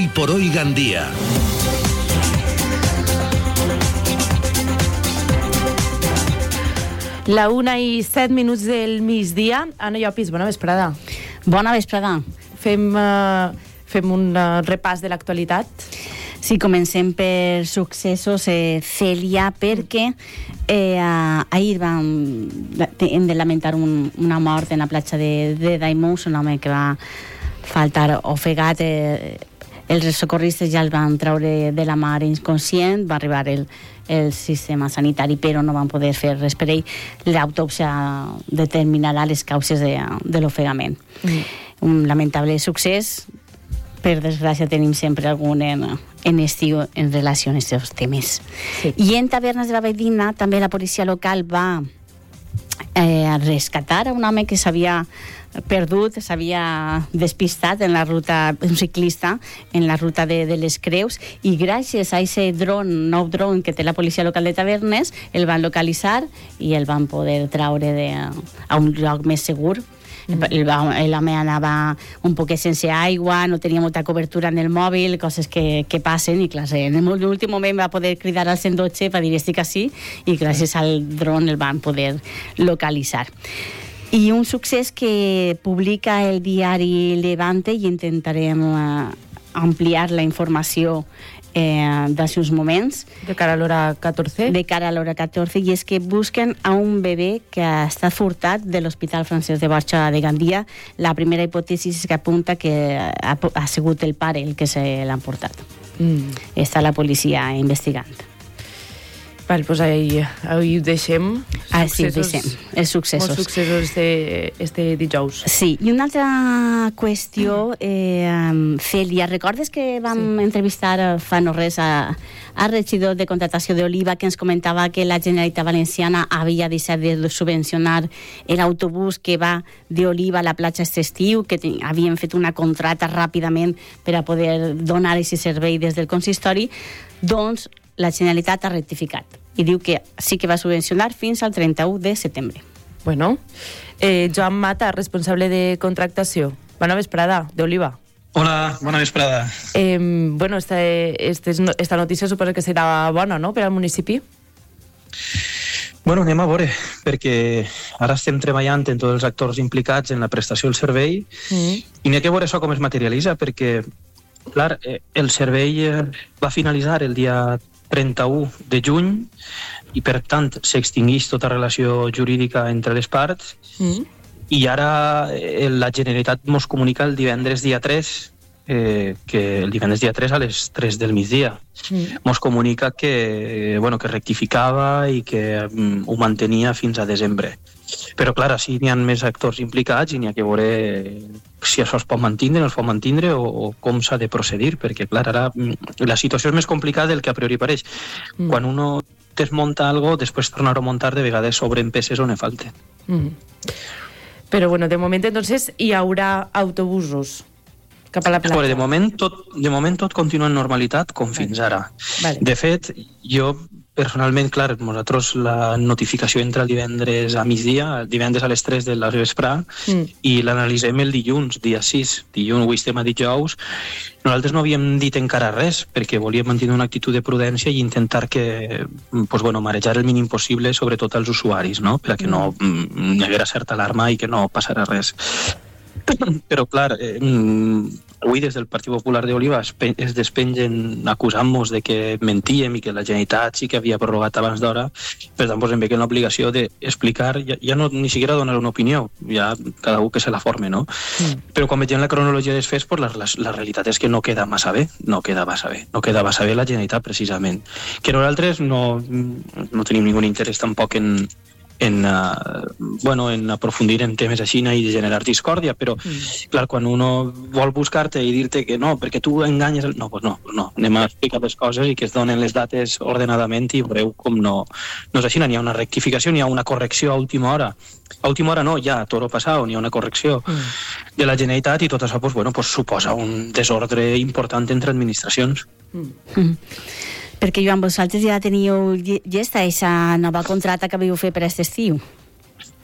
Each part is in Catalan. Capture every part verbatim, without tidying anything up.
Hoy por Hoy Gandía. La una i set minuts del migdia. Anna Llopis, bona vesprada. Bona vesprada. Fem, uh, fem un uh, repàs de l'actualitat. Sí, comencem per successos, eh, Cèlia, perquè eh, ahir vam, hem de lamentar un, una mort en la platja de, de Daimús, un home que va faltar ofegat. Eh, els socorristes ja el van treure de la mar inconscient, va arribar el, el sistema sanitari, però no van poder fer res per ell. L'autòpsia determinarà les causes de, de l'ofegament. Mm. Un lamentable succés. Per desgràcia tenim sempre algun en, en estiu en relació a aquests temes. Sí. I en Tavernes de la Valldigna també la policia local va eh, rescatar a un home que s'havia perdut, s'havia despistat en la ruta, un ciclista en la ruta de, de les Creus, i gràcies a aquest dron, nou dron que té la policia local de Tavernes, el van localitzar i el van poder traure de, a un lloc més segur. L'home anava un poquet sense aigua, no tenia molta cobertura en el mòbil, coses que, que passen, i clar, en l'últim moment va poder cridar al cent dotze per dir estic així, i gràcies al dron el van poder localitzar. I un succés que publica el diari Levante, i intentarem uh, ampliar la informació Eh, dels seus moments. De cara a l'hora catorze? De cara a l'hora catorze, i és que busquen a un bebè que ha estat furtat de l'Hospital Francesc de Borja de Gandia. La primera hipòtesi és que apunta que ha, ha sigut el pare el que se l'ha emportat. Mm. Està la policia investigant. Vale, doncs ahí, ahí ho deixem. Ah, sí, ho deixem. Els successos. Molts successos este, este dijous. Sí, i una altra qüestió, eh, Cèlia, recordes que vam sí. entrevistar fa no res a, a regidor de contratació d'Oliva, que ens comentava que la Generalitat Valenciana havia deixat de subvencionar l'autobús que va d'Oliva a la platja aquest estiu, que ten, havien fet una contrata ràpidament per a poder donar aquest servei des del consistori? Doncs la Generalitat ha rectificat i diu que sí que va subvencionar fins al trenta-u de setembre. Bueno, eh, Joan Mata, responsable de contractació. Bona vesprada, d'Oliva. Hola, bona vesprada. Eh, bueno, esta, esta, esta notícia suposo que serà bona, no?, per al municipi? Bueno, anem a veure, perquè ara estem treballant en tots els actors implicats en la prestació del servei mm. i n'hi ha que veure això com es materialitza, perquè, clar, el servei va finalitzar el dia trenta-u de juny i, per tant, s'extingueix tota relació jurídica entre les parts mm. i ara la Generalitat mos comunica el divendres dia tres, eh, que el divendres dia tres a les tres del migdia. Mm. Mos comunica que, bueno, que rectificava i que um, ho mantenia fins a desembre. Però, clar, així n'hi ha més actors implicats i n'hi ha que veure si això es pot mantindre, no es pot mantindre o, o com s'ha de procedir, perquè, clar, ara la situació és més complicada del que a priori pareix. Mm. Quan uno desmunta algo, després tornar a muntar de vegades sobren peces on ne falta. Mm. Però, bueno, de moment, entonces, hi haurà autobusos cap a la platja. Bueno, de moment tot, de moment tot continua en normalitat com vale. Fins ara. Vale. De fet, jo personalment, clar, nosaltres la notificació entra el divendres a migdia, el divendres a les tres de la vespre, mm. i l'analitzem el dilluns, dia sis. Dilluns, avui estem a dijous. Nosaltres no havíem dit encara res, perquè volíem mantenir una actitud de prudència i intentar que, pues, bueno, marejar el mínim possible, sobretot als usuaris, no?, perquè no mm, hi haguera certa alarma i que no passarà res. Però, clar, eh, avui des del Partit Popular d'Oliva es, es despengen acusant-nos de que mentíem i que la Generalitat sí que havia prorrogat abans d'hora. Per tant, pues, em ve que l'obligació d'explicar, ja, ja no ni siquiera donar una opinió, ja cada un que se la forme, no? Mm. Però quan vegem la cronologia dels fets, pues, la, la, la realitat és que no queda massa bé, no queda massa bé, no queda massa bé la Generalitat, precisament. Que nosaltres no, no tenim ningú interès tampoc en en, uh, bueno, en aprofundir en temes així i generar discòrdia, però mm. clar, quan uno vol buscar-te i dir-te que no, perquè tu enganyes el... no, pues no, no, anem a explicar les coses i que es donen les dates ordenadament i veureu com no, no és així, n'hi ha una rectificació, n'hi ha una correcció a última hora. A última hora no, ja a toro passat n'hi ha una correcció mm. de la Generalitat i tot això pues, bueno, pues, suposa un desordre important entre administracions. Mm. Mm. Perquè, Joan, vosaltres ja teníeu llesta aquesta nova contrata que havíeu fet per aquest estiu.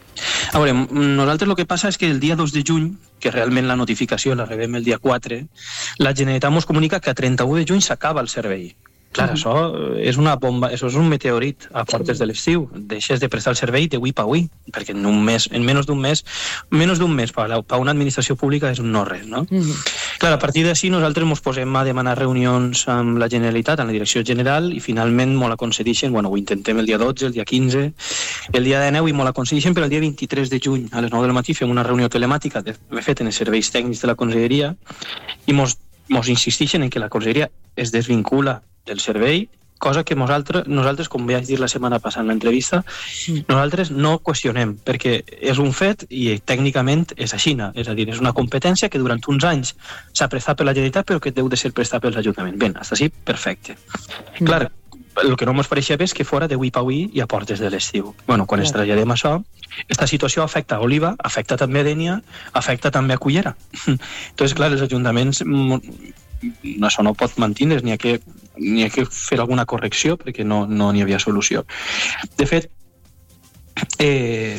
A veure, nosaltres el que passa és que el dia dos de juny, que realment la notificació la rebem el dia quatre, la Generalitat ens comunica que a trenta-u de juny s'acaba el servei. Clar, uh-huh. això és una bomba, això és un meteorit a portes de l'estiu. Deixes de prestar el servei de avui per avui, perquè en un mes, en menys d'un mes, menys d'un mes per a una administració pública és un no-res, no? Uh-huh. Clar, a partir d'ací nosaltres ens posem a demanar reunions amb la Generalitat, amb la Direcció General, i finalment ens la concedixen, bueno, ho intentem el dia dotze, el dia quinze, el dia dinou, i ens la concedixen per el dia vint-i-tres de juny, a les nou del matí, fem una reunió telemàtica, de fet, en els serveis tècnics de la Conselleria, i ens insistixen en que la Conselleria es desvincula del servei, cosa que nosaltres, nosaltres com vaig dir la setmana passada en l'entrevista, mm. nosaltres no qüestionem, perquè és un fet i tècnicament és així, és a dir, és una competència que durant uns anys s'ha prestat per la Generalitat però que deu de ser prestat pels ajuntaments. Bé, fins així, perfecte. Mm. Clar, el que no ens pareixia bé és que fora d'avui per avui i a portes de l'estiu. Bueno, quan es traslladem això, aquesta situació afecta a Oliva, afecta també a Dénia, afecta també a Cullera. Entonces, clar, els ajuntaments això no pot mantindre's, n'hi ha que n'hi ha que fer alguna correcció perquè no no n'hi havia solució. De fet, eh,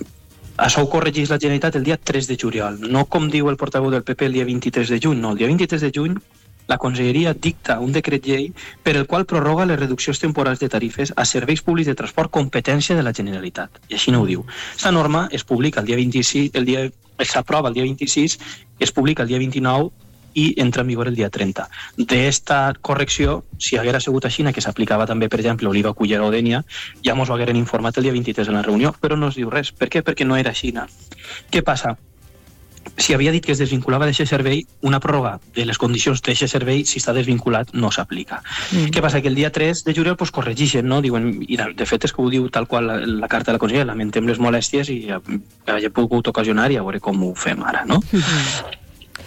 això ho corregeix la Generalitat el dia tres de juliol, no com diu el portaveu del P P el dia vint-i-tres de juny, no, el dia vint-i-tres de juny la Conselleria dicta un decret llei per el qual prorroga les reduccions temporals de tarifes a serveis públics de transport competència de la Generalitat. I així no ho diu. Aquesta norma es publica el dia vint-i-sis, el dia s'aprova el dia vint-i-sis, es publica el dia vint-i-nou i entra en vigor el dia trenta. D'esta correcció, si haguera sigut així, que s'aplicava també, per exemple, Oliva, Cullera o Dénia, ja ens ho hagueren informat el dia vint-i-tres en la reunió, però no es diu res. Per què? Perquè no era així. Què passa? Si havia dit que es desvinculava d'aquest servei, una pròrroga de les condicions d'aquest servei, si està desvinculat, no s'aplica. Mm. Què passa? Que el dia tres de juliol pues, corregeixen, no? Diuen, i de fet és que ho diu tal qual la, la carta de la Consellera, lamentem les molèsties i hagi pogut ocasionar i a veure com ho fem ara, no? Mm.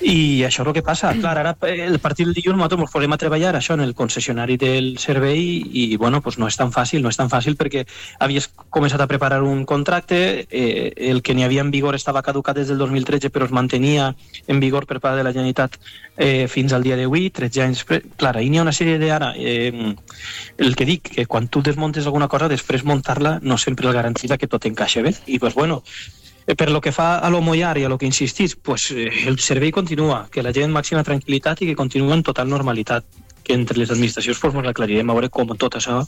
I això és el que passa. Clar, ara a partir del dilluns nosaltres ens posem a treballar això en el concessionari del servei i bueno, pues no és tan fàcil, no és tan fàcil perquè havies començat a preparar un contracte, eh, el que n'hi havia en vigor estava caducat des del dos mil tretze però es mantenia en vigor per part de la Generalitat eh, fins al dia d'avui, tretze anys. Clar, ahir n'hi ha una sèrie de ara, eh, el que dic, que quan tu desmontes alguna cosa, després muntar-la no sempre el garantida que tot encaixa bé. I pues bueno, per lo que fa a lo mollar i a lo que insistís, pues, eh, el servei continua, que la gent màxima tranquil·litat i que continua en total normalitat. Que entre les administracions pues, ens aclarirem a veure com tot això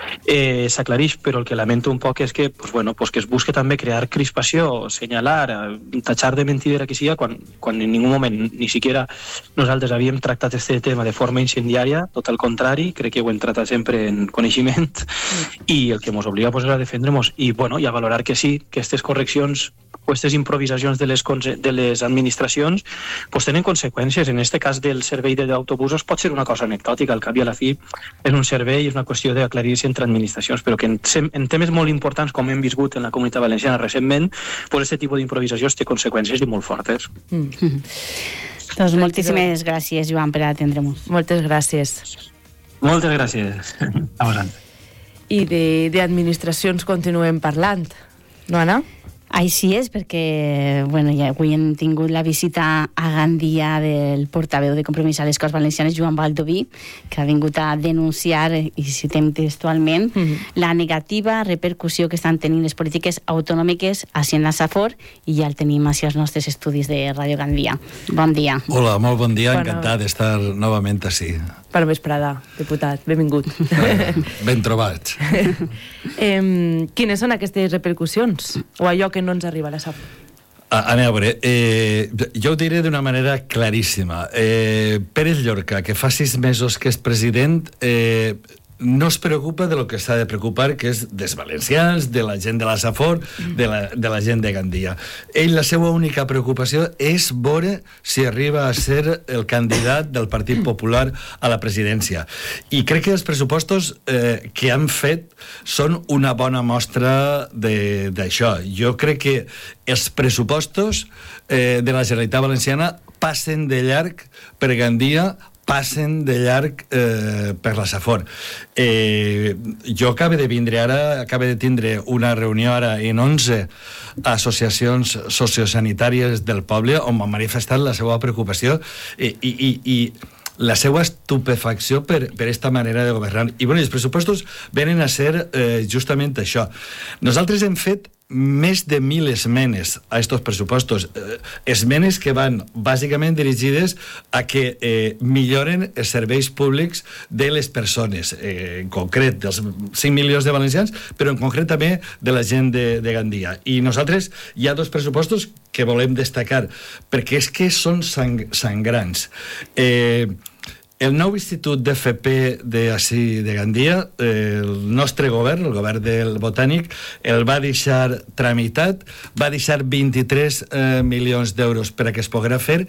eh, s'aclareix, però el que lamento un poc és que, pues, bueno, pues, que es busque també crear crispació, senyalar, tatxar de mentidera que sigui, quan, quan en ningú moment ni siquiera nosaltres havíem tractat aquest tema de forma incendiària, tot al contrari, crec que ho hem tratat sempre en coneixement, mm. i el que ens obliga pues, és a defendre-nos i, bueno, i a valorar que sí, que aquestes correccions, aquestes improvisacions de les, de les administracions pues, tenen conseqüències. En aquest cas del servei d'autobusos pot ser una cosa anecdòtica, al cap i a la fi és un servei, és una qüestió d'aclarir-se entre administracions, però que en, en temes molt importants com hem viscut en la Comunitat Valenciana recentment, pues, aquest tipus d'improvisacions té conseqüències i molt fortes. Mm. Mm. Doncs moltíssimes gràcies, Joan, per atendre-nos. Moltes gràcies. Moltes gràcies. A vosaltres. I d'administracions continuem parlant, no, Anna? Així és, perquè bueno, ja avui hem tingut la visita a Gandia del portaveu de Compromís a les Corts Valencianes, Joan Baldoví, que ha vingut a denunciar, i citem textualment, mm-hmm. la negativa repercussió que estan tenint les polítiques autonòmiques així en la Safor, i ja el tenim així als nostres estudis de Ràdio Gandia. Bon dia. Hola, molt bon dia, bueno, encantat d'estar novament així. Bona vesprada, diputat, benvingut. Ben trobats. eh, quines són aquestes repercussions? O allò que no ens arriba a la Safor? A, a veure, eh, jo ho diré d'una manera claríssima. Eh, Pérez Llorca, que fa sis mesos que és president, eh, no es preocupa de lo que s'ha de preocupar, que és dels valencians, de la gent de la Safor, de la, de la gent de Gandia. Ell, la seva única preocupació és veure si arriba a ser el candidat del Partit Popular a la presidència. I crec que els pressupostos eh, que han fet són una bona mostra d'això. Jo crec que els pressupostos eh, de la Generalitat Valenciana passen de llarg per Gandia, passen de llarg eh, per la Safor. Eh, jo acabo de vindre ara, acabo de tindre una reunió ara en onze associacions sociosanitàries del poble on m'han manifestat la seva preocupació i, i, i, i la seva estupefacció per, per esta manera de governar. I bueno, els pressupostos venen a ser eh, justament això. Nosaltres hem fet més de mil esmenes a estos pressupostos, eh, esmenes que van bàsicament dirigides a que eh, milloren els serveis públics de les persones, eh, en concret dels cinc milions de valencians, però en concret també de la gent de, de Gandia. I nosaltres hi ha dos pressupostos que volem destacar, perquè és que són sang, sangrants. Eh, El nou institut d'F P de, ací, de Gandia, eh, el nostre govern, el govern del Botànic, el va deixar tramitat, va deixar vint-i-tres eh, milions d'euros per a que es poguera fer,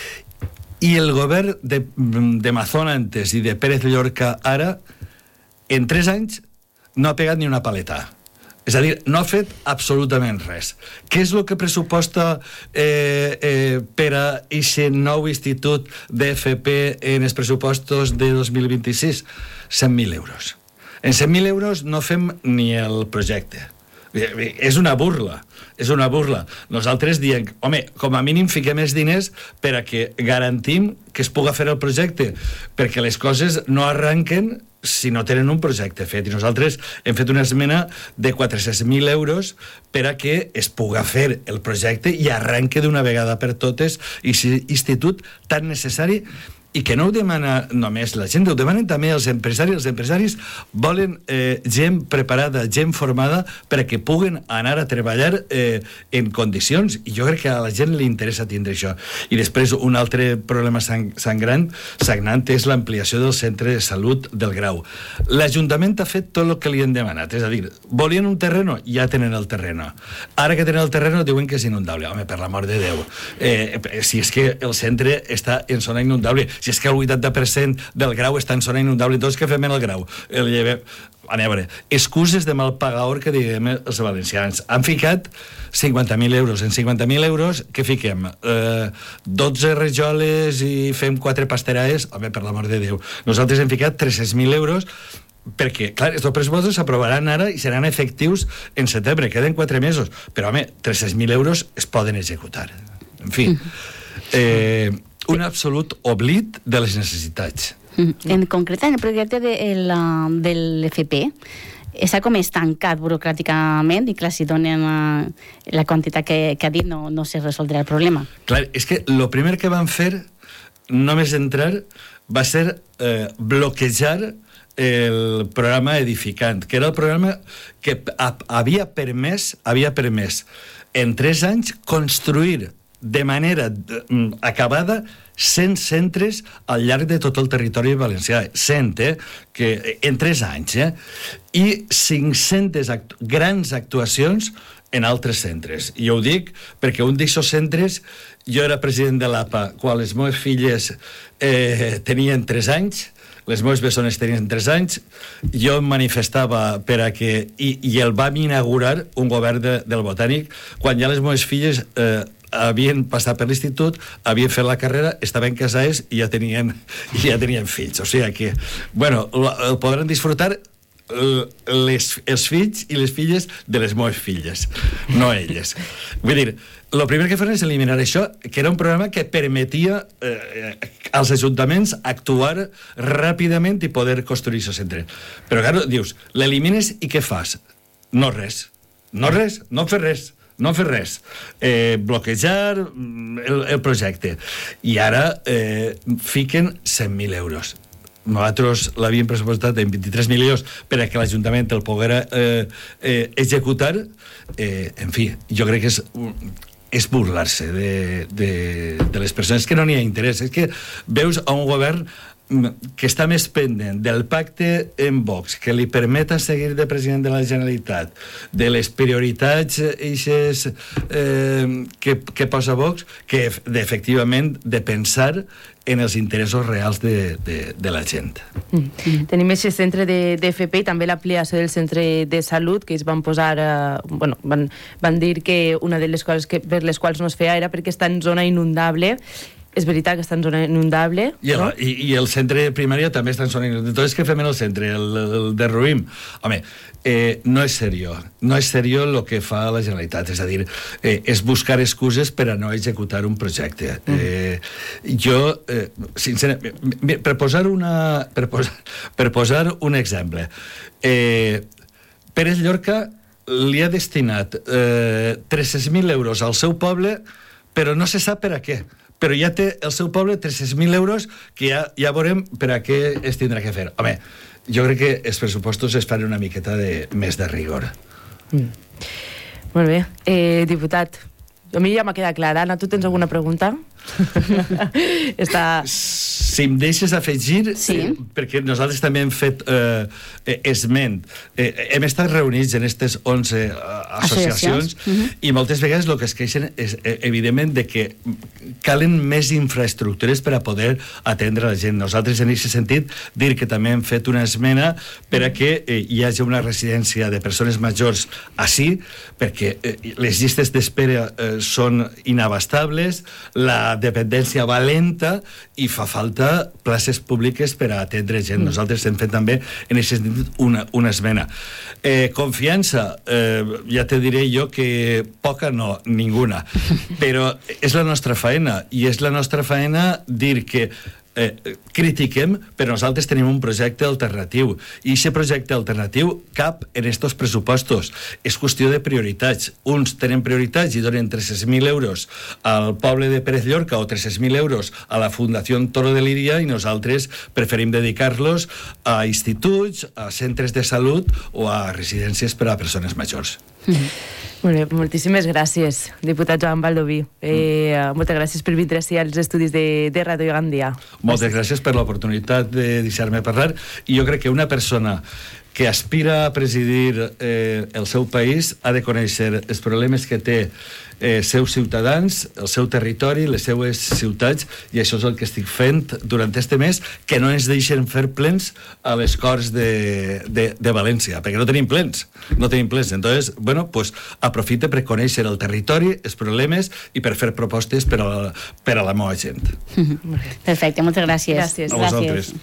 i el govern de, de Mazón antes i de Pérez Llorca ara, en tres anys, no ha pegat ni una paleta. És a dir, no ha fet absolutament res. Què és el que pressuposta eh, eh, per a aquest nou institut d'F P en els pressupostos de dos mil vint-i-sis? cent mil euros. En cent mil euros no fem ni el projecte. És una burla, és una burla. Nosaltres diem, home, com a mínim fiquem els diners per a que garantim que es puga fer el projecte, perquè les coses no arranquen si no tenen un projecte fet. I nosaltres hem fet una esmena de quatre-cents mil euros per a que es puga fer el projecte i arranque d'una vegada per totes aquest institut tan necessari, i que no ho demana només la gent, ho demanen també els empresaris. Els empresaris volen eh, gent preparada, gent formada, per a que puguen anar a treballar eh, en condicions, i jo crec que a la gent li interessa tindre això. I després un altre problema sang sangrant, sagnant és l'ampliació del centre de salut del Grau. L'Ajuntament ha fet tot el que li han demanat, és a dir, volien un terreno, ja tenen el terreno. Ara que tenen el terreno diuen que és inundable. Home, per l'amor de Déu, eh, si és que el centre està en zona inundable, si és que el vuitanta per cent del Grau està en zona inundable, doncs què fem en el Grau? El llevem... A veure, excuses de mal pagador que diguem els valencians. Han ficat cinquanta mil euros. En cinquanta mil euros, què fiquem? Eh, dotze rajoles i fem quatre pasteraes? Home, per l'amor de Déu. Nosaltres hem ficat tres-cents mil euros perquè, clar, aquests pressupostos s'aprovaran ara i seran efectius en setembre, queden quatre mesos, però, home, tres-cents mil euros es poden executar. En fi, eh, un absolut oblit de les necessitats. En concret, en el projecte de, el, de l'F P, està com estancat burocràticament, i clar, si donen la, la quantitat que, que ha dit, no, no se resoldrà el problema. Clar, és que el primer que van fer, només entrar, va ser eh, bloquejar el programa Edificant, que era el programa que havia permès, havia permès en tres anys construir de manera acabada cent centres al llarg de tot el territori valencià. cent, eh? Que, en tres anys, eh? I cinc-centes actu grans actuacions en altres centres. I ho dic perquè un d'aquests centres, jo era president de l'A P A quan les meves filles eh, tenien tres anys, les meves bessones tenien tres anys, jo em manifestava per a que... I, i el vam inaugurar un govern de, del Botànic quan ja les meves filles... Eh, havien passat per l'institut, havien fet la carrera, estaven casades i ja tenien, ja tenien fills. O sigui que, bueno, el podran disfrutar les, els fills i les filles de les meves filles, no elles. Vull dir, el primer que fan és eliminar això, que era un programa que permetia eh, als ajuntaments actuar ràpidament i poder construir aquest centre. Però, clar, dius, l'elimines i què fas? No res. No res, no fer res. No fer res, eh, bloquejar el, el projecte. I ara eh, fiquen cent mil euros. Nosaltres l'havíem pressupostat en vint-i-tres milions per a que l'Ajuntament el poguera eh, eh, executar. Eh, en fi, jo crec que és... és burlar-se de, de, de les persones, que no n'hi ha interès. És que veus a un govern que està més pendent del pacte en Vox, que li permeta seguir de president de la Generalitat, de les prioritats eixes, eh, que, que posa Vox, que d'efectivament de pensar en els interessos reals de, de, de la gent. Mm. Tenim aquest centre d'F P i també l'ampliació del centre de salut, que es van posar, eh, bueno, van, van dir que una de les coses que, per les quals no es feia era perquè està en zona inundable. És veritat que està en zona inundable, I el, no? I, I el centre primari també està en zona inundable. Entonces, què fem en el centre? El, el derruïm? Home, eh, no és seriós. No és seriós el que fa la Generalitat. És a dir, eh, és buscar excuses per a no executar un projecte. Mm. Eh, jo, eh, sincerament, per posar, una, per, posar, per posar un exemple, eh, Pérez Llorca li ha destinat eh, tres-cents mil euros al seu poble, però no se sap per a què. Però ja té el seu poble tres-cents mil euros que ja, ja veurem per a què es tindrà que fer. Home, jo crec que els pressupostos es fan una miqueta de, més de rigor. Mm. Molt bé. Eh, diputat, a mi ja m'ha quedat clar. Anna, tu tens alguna pregunta? Està... Si em deixes afegir, sí. eh, perquè nosaltres també hem fet eh, esment, eh, hem estat reunits en aquestes onze eh, associacions, associacions. Uh-huh. I moltes vegades el que es queixen és, eh, evidentment, de que calen més infraestructures per a poder atendre la gent. Nosaltres, en aquest sentit, dir que també hem fet una esmena per a que eh, hi hagi una residència de persones majors així, perquè eh, les llistes d'espera eh, són inabastables, la dependència va lenta i fa falta places públiques per a atendre gent. Nosaltres hem fet també en aquest sentit una, una esmena. Eh, confiança, eh, ja te diré jo que poca no, ninguna, però és la nostra faena, i és la nostra faena dir que Eh, critiquem, però nosaltres tenim un projecte alternatiu, i aquest projecte alternatiu cap en estos pressupostos. És qüestió de prioritats. Uns tenen prioritats i donen tres-cents mil euros al poble de Pérez Llorca o tres-cents mil euros a la Fundació Toro de Lídia, i nosaltres preferim dedicar-los a instituts, a centres de salut o a residències per a persones majors. Mm-hmm. Molt bé, moltíssimes gràcies, diputat Joan Baldoví. Eh, moltes gràcies per vindre així als estudis de, de Ràdio Gandia. Moltes gràcies per l'oportunitat de deixar-me parlar, i jo crec que una persona que aspira a presidir eh, el seu país ha de conèixer els problemes que té eh, seus ciutadans, el seu territori, les seues ciutats, i això és el que estic fent durant este mes, que no ens deixen fer plens a les Corts de, de, de València, perquè no tenim plens, no tenim plens. Entonces, bueno, pues aprofite per conèixer el territori, els problemes, i per fer propostes per a la, per a la meva gent. Perfecte, moltes gràcies. Gràcies. A vosaltres.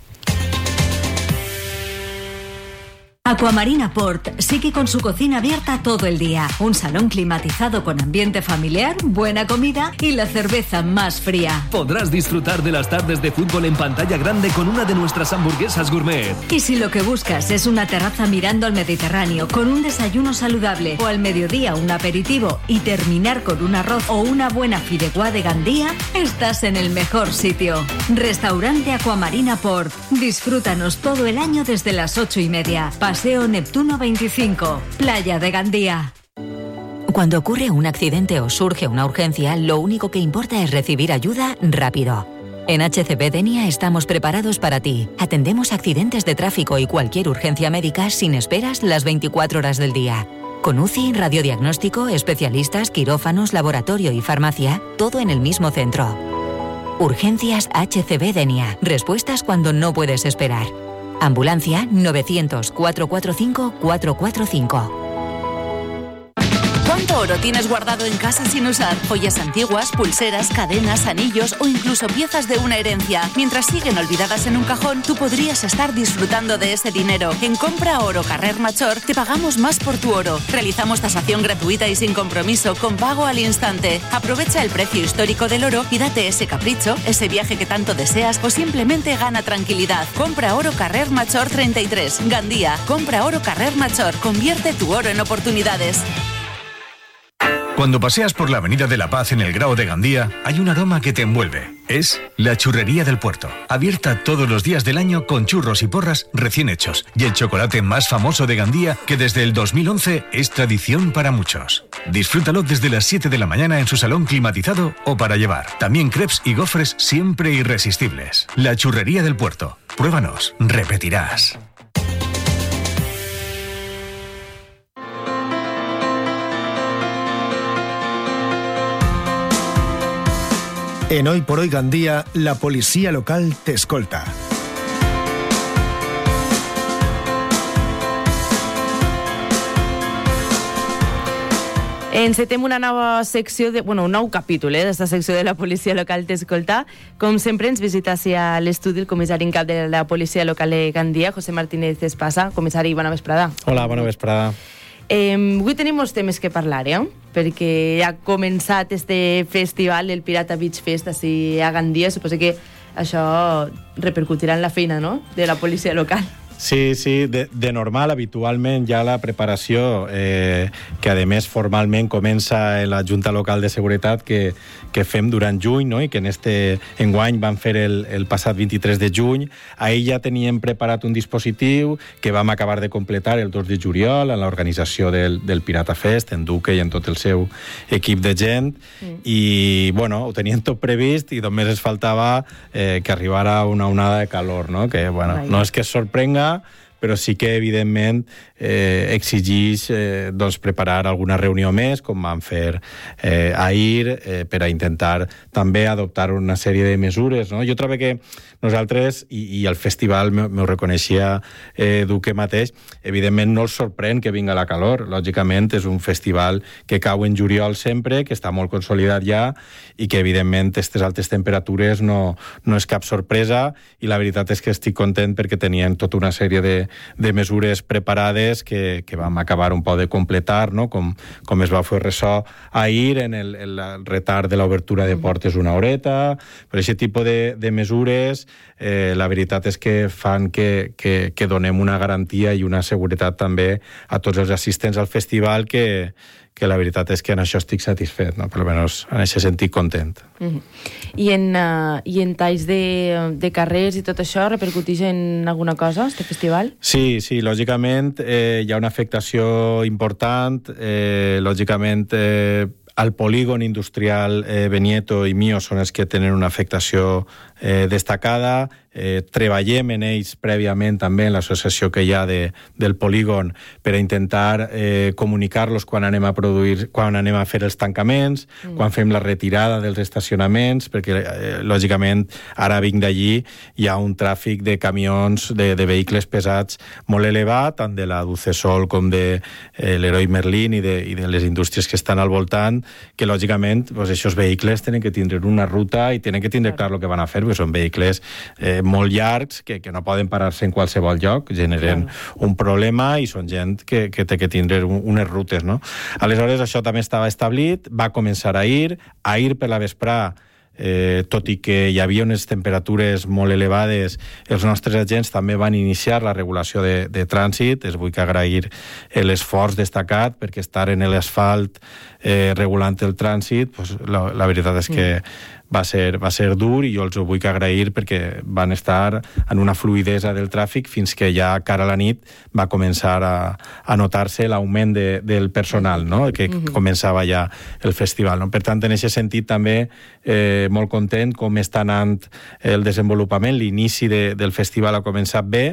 Aquamarina Port sigue con su cocina abierta todo el día, un salón climatizado con ambiente familiar, buena comida y la cerveza más fría. Podrás disfrutar de las tardes de fútbol en pantalla grande con una de nuestras hamburguesas gourmet. Y si lo que buscas es una terraza mirando al Mediterráneo con un desayuno saludable, o al mediodía un aperitivo y terminar con un arroz o una buena fideuá de Gandía, estás en el mejor sitio. Restaurante Aquamarina Port. Disfrútanos todo el año desde las ocho y media. Paseo Neptuno veinticinco, Playa de Gandía. Cuando ocurre un accidente o surge una urgencia, lo único que importa es recibir ayuda rápido. En H C B Denia estamos preparados para ti. Atendemos accidentes de tráfico y cualquier urgencia médica sin esperas las veinticuatro horas del día. Con U C I, radiodiagnóstico, especialistas, quirófanos, laboratorio y farmacia, todo en el mismo centro. Urgencias H C B Denia. Respuestas cuando no puedes esperar. Ambulancia novecientos, cuatrocientos cuarenta y cinco, cuatrocientos cuarenta y cinco. ¿Cuánto oro tienes guardado en casa sin usar? Joyas antiguas, pulseras, cadenas, anillos o incluso piezas de una herencia. Mientras siguen olvidadas en un cajón, tú podrías estar disfrutando de ese dinero. En Compra Oro Carrer Major te pagamos más por tu oro. Realizamos tasación gratuita y sin compromiso, con pago al instante. Aprovecha el precio histórico del oro y date ese capricho, ese viaje que tanto deseas, o simplemente gana tranquilidad. Compra Oro Carrer Major treinta y tres, Gandía. Compra Oro Carrer Major. Convierte tu oro en oportunidades. Cuando paseas por la Avenida de la Paz en el Grao de Gandía, hay un aroma que te envuelve. Es la Churrería del Puerto, abierta todos los días del año con churros y porras recién hechos, y el chocolate más famoso de Gandía, que desde el dos mil once es tradición para muchos. Disfrútalo desde las siete de la mañana en su salón climatizado o para llevar. También crepes y gofres siempre irresistibles. La Churrería del Puerto. Pruébanos, repetirás. En Hoy por Hoy Gandía, la policía local te escolta. Encetem una nova secció, de, bueno, un nou capítol eh, d'esta secció de la policia local t'escolta. Com sempre ens visita a l'estudi el comissari en cap de la policia local de Gandia, José Martínez Espasa. Comissari, bona vesprada. Hola, bona vesprada. Eh, avui tenim molts temes que parlar, eh? Perquè ja ha començat este festival, el Pirata Beach Fest, així a Gandia. Suposo que això repercutirà en la feina, no?, de la policia local. Sí, sí, de, de normal, habitualment ja la preparació, eh, que a més formalment comença en la Junta Local de Seguretat que, que fem durant juny, no? I que en este enguany van fer el, el passat vint-i-tres de juny. Ahir ja teníem preparat un dispositiu que vam acabar de completar el dos de juliol en l'organització del, del Pirata Fest, en Duque i en tot el seu equip de gent, mm. i bueno, ho tenien tot previst i només es faltava eh, que arribara una onada de calor, no? Que bueno, no és que es sorprenga, però sí que, evidentment, eh, exigeix eh, doncs, preparar alguna reunió més, com vam fer eh, ahir, eh, per a intentar també adoptar una sèrie de mesures. No? Jo trobo que nosaltres, i, i el festival m'ho reconeixia eh, Duque mateix, evidentment no els sorprèn que vinga la calor. Lògicament, és un festival que cau en juliol sempre, que està molt consolidat ja, i que, evidentment, aquestes altes temperatures no, no és cap sorpresa, i la veritat és que estic content perquè tenien tota una sèrie de de mesures preparades que, que vam acabar un poc de completar, no? com, com es va fer ressò ahir en el, el retard de l'obertura de portes una horeta, però aquest tipus de, de mesures eh, la veritat és que fan que, que, que donem una garantia i una seguretat també a tots els assistents al festival que, que la veritat és que en això estic satisfet, no? Per almenys en aquest sentit content. Mm-hmm. I en, uh, i en talls de, de carrers i tot això repercuteix en alguna cosa, este festival? Sí, sí, lògicament eh, hi ha una afectació important, eh, lògicament eh, el polígon industrial eh, Benieto i Mio són els que tenen una afectació eh, destacada. Eh, treballem en ells prèviament també en l'associació que hi ha de, del polígon per a intentar eh, comunicar-los quan anem a produir, quan anem a fer els tancaments, mm. quan fem la retirada dels estacionaments, perquè eh, lògicament ara vinc d'allí, hi ha un tràfic de camions, de, de vehicles pesats molt elevat, tant de la Ducesol com de eh, l'Heroi Merlin i de, i de les indústries que estan al voltant, que lògicament pues, aquests vehicles tenen que tindre una ruta i tenen que tindre clar el que van a fer, perquè són vehicles eh, molt llargs que, que no poden parar-se en qualsevol lloc, generen claro. un problema i són gent que, que té que tindre un, unes rutes, no? Aleshores, això també estava establit, va començar ahir, ahir per la vesprà, eh, tot i que hi havia unes temperatures molt elevades, els nostres agents també van iniciar la regulació de, de trànsit. Es vull que agrair l'esforç destacat, perquè estar en l'asfalt eh, regulant el trànsit, pues, la, la veritat és que mm. Va ser, va ser dur i jo els ho vull agrair perquè van estar en una fluidesa del tràfic fins que ja cara a la nit va començar a, a notar-se l'augment de, del personal, no? que mm-hmm. començava ja el festival. No? Per tant, en aquest sentit també eh, molt content com està anant el desenvolupament, l'inici de, del festival ha començat bé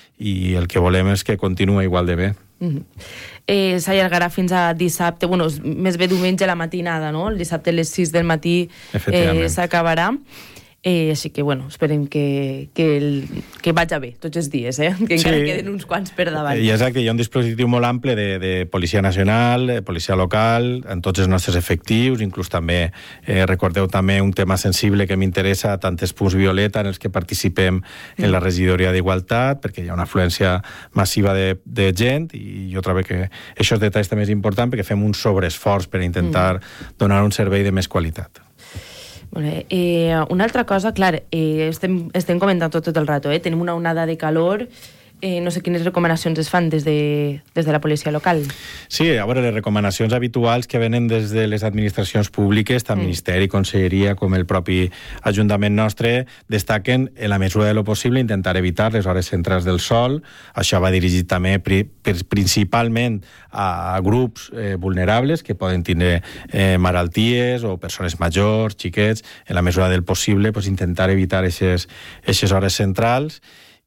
i el que volem és que continua igual de bé. Mm-hmm. Eh, s'allargarà fins a dissabte, bueno, més bé diumenge a la matinada, no? El dissabte a les sis del matí eh, s'acabarà. Eh, així que, bueno, esperem que, que, el, que vagi bé tots els dies, eh? Que encara sí. queden uns quants per davant. I exacte, hi ha un dispositiu molt ample de, de policia nacional, de policia local, en tots els nostres efectius, inclús també, eh, recordeu també un tema sensible que m'interessa, tantes punts violeta en els que participem en la regidoria d'Igualtat, perquè hi ha una afluència massiva de, de gent, i jo trobo que aquests detalls també és important perquè fem un sobreesforç per intentar mm. donar un servei de més qualitat. Molt bé. Eh, una altra cosa, clar, eh, estem, estem comentant tot, tot el rato, eh? Tenim una onada de calor, eh, no sé quines recomanacions es fan des de, des de la policia local. Sí, a veure, les recomanacions habituals que venen des de les administracions públiques, tant mm. Ministeri, Conselleria, com el propi Ajuntament nostre, destaquen, en la mesura de lo possible, intentar evitar les hores centrals del sol. Això va dirigit també pri, pri, principalment a, a grups eh, vulnerables que poden tindre eh, malalties o persones majors, xiquets, en la mesura del possible, pues, intentar evitar aquestes hores centrals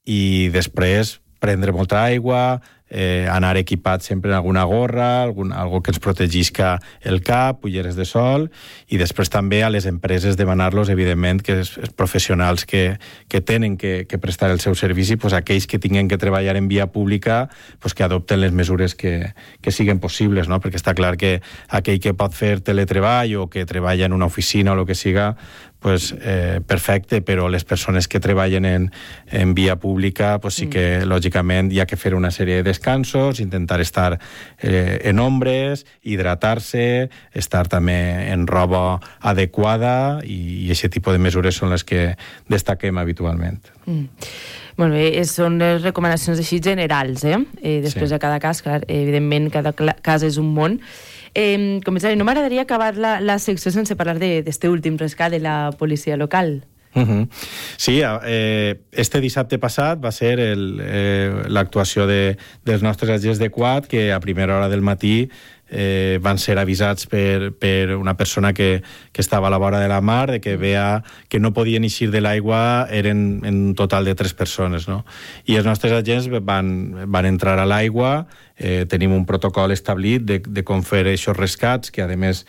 i després prendre molta aigua, eh, anar equipat sempre en alguna gorra, algun, algo que ens protegisca el cap, ulleres de sol, i després també a les empreses demanar-los, evidentment, que els, els professionals que, que tenen que, que prestar el seu servici, pues, aquells que tinguin que treballar en via pública, pues, que adopten les mesures que, que siguin possibles, no? Perquè està clar que aquell que pot fer teletreball o que treballa en una oficina o el que siga, pues, eh, perfecte, però les persones que treballen en, en via pública, pues, sí que, mm. lògicament, hi ha que fer una sèrie de descansos, intentar estar eh, en ombres, hidratar-se, estar també en roba adequada, i, i aquest tipus de mesures són les que destaquem habitualment. Mm. Molt bé, són les recomanacions així generals, eh? eh després sí. de cada cas, clar, evidentment, cada cas és un món. Eh, comissari, no m'agradaria acabar la, la secció sense parlar d'este últim rescat de la policia local. Uh-huh. Sí, eh, este dissabte passat va ser eh, l'actuació de, dels nostres agents de quad que a primera hora del matí eh, van ser avisats per, per una persona que, que estava a la vora de la mar, de que veia que no podien eixir de l'aigua, eren en un total de tres persones, no? I els nostres agents van, van entrar a l'aigua, eh, tenim un protocol establit de, de com fer aquests rescats, que a més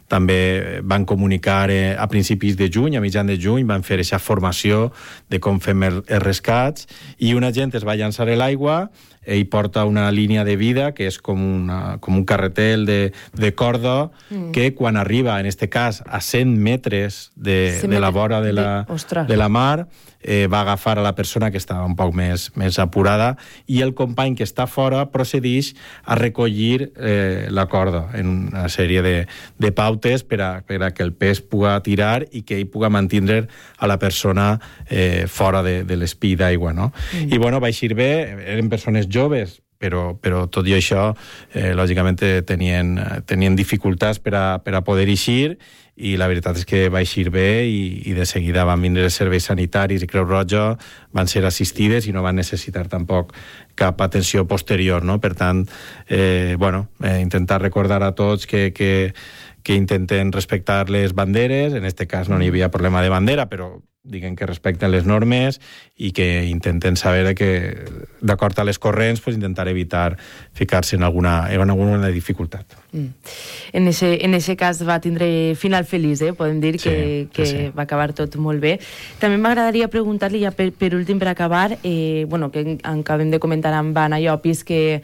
també van comunicar eh, a principis de juny, a mitjan de juny, van fer aquesta formació de com fem els rescats, i un agent es va llançar a l'aigua, ell porta una línia de vida que és com, una, com un carretel de, de corda mm. que quan arriba, en este cas, a cent metres de, de la vora de la, de, de la mar, eh, va agafar a la persona que estava un poc més, més apurada, i el company que està fora procedeix a recollir eh, la corda en una sèrie de, de pautes per a, per a que el pes puga tirar i que ell puga mantindre a la persona eh, fora de, de l'espi d'aigua, no? Mm. I bueno, va eixir bé, eren persones joves, però, però tot i això, eh, lògicament, tenien, tenien dificultats per a, per a poder eixir, i la veritat és que va eixir bé, i, i de seguida van vindre els serveis sanitaris i Creu Roja, van ser assistides i no van necessitar tampoc cap atenció posterior, no? Per tant, eh, bueno, eh, intentar recordar a tots que, que, que intenten respectar les banderes, en este cas no n'hi havia problema de bandera, però diguen que respecten les normes i que intenten saber que, d'acord a les corrents, pues, intentar evitar ficar-se en alguna, en alguna dificultat. Mm. En ese, en ese cas va tindre final feliç, eh? Podem dir que, sí, que sí. va acabar tot molt bé. També m'agradaria preguntar-li, ja per, per últim, per acabar, eh, bueno, que acabem de comentar amb Anna Llopis, que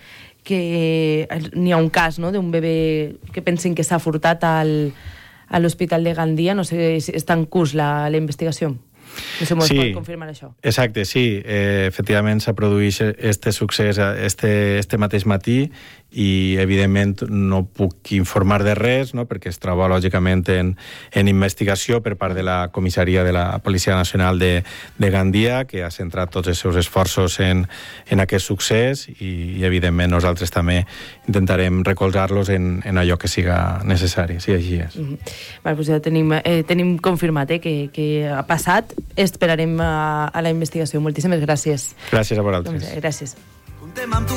que n'hi ha un cas, no?, d'un bebè que pensen que s'ha furtat al, a l'Hospital de Gandia. No sé si està en curs la, la investigació. No sé, sí, pot confirmar això. Exacte, sí. Eh, efectivament s'ha produït este succés este, este mateix matí, i evidentment no puc informar de res, no?, perquè es troba lògicament en, en investigació per part de la comissaria de la Policia Nacional de, de Gandia, que ha centrat tots els seus esforços en, en aquest succés, i, i evidentment nosaltres també intentarem recolzar-los en, en allò que siga necessari, si així és. Mm-hmm. Vale, doncs ja tenim, eh, tenim confirmat eh, que, que ha passat. Esperarem a, a la investigació. Moltíssimes gràcies. Gràcies a vosaltres. Gràcies.